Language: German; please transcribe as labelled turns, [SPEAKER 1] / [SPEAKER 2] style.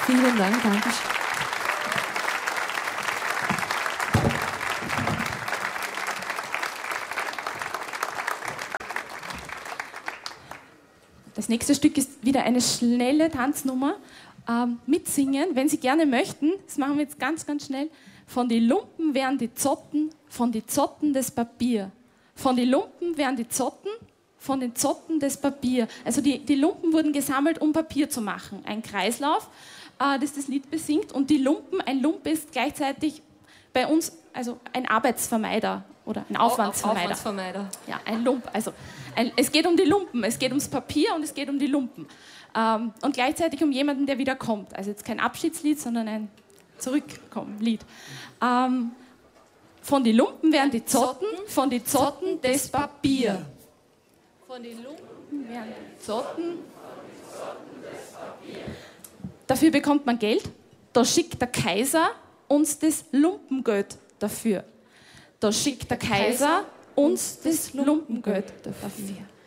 [SPEAKER 1] Vielen Dank, danke schön. Das nächste Stück ist wieder eine schnelle Tanznummer. Mitsingen, wenn Sie gerne möchten. Das machen wir jetzt ganz, ganz schnell. Von die Lumpen werden die Zotten, von die Zotten das Papier. Von die Lumpen werden die Zotten, von den Zotten das Papier. Also die Lumpen wurden gesammelt, um Papier zu machen. Ein Kreislauf, das das Lied besingt. Und die Lumpen, ein Lump ist gleichzeitig bei uns also ein Arbeitsvermeider oder ein Aufwandsvermeider. Ja, ein Lump. Also es geht um die Lumpen, es geht ums Papier und es geht um die Lumpen. Und gleichzeitig um jemanden, der wieder kommt. Also jetzt kein Abschiedslied, sondern ein Zurückkommen-Lied. Von die Lumpen werden die Zotten, von die Zotten das Papier. Von die Lumpen werden die Zotten. Dafür bekommt man Geld. Da schickt der Kaiser uns das Lumpengeld dafür. Da schickt der Kaiser uns das Lumpengeld dafür.